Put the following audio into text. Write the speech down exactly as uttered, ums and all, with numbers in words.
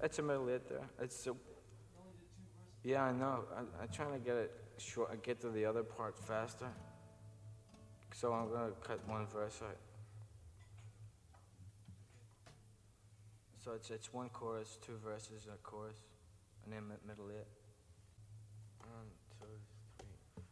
It's a middle eight there. It's a, yeah, I know. I, I'm trying to get it short, get to the other part faster. So I'm gonna cut one verse out. So it's it's one chorus, two verses, a chorus, and then mi- middle eight. Um,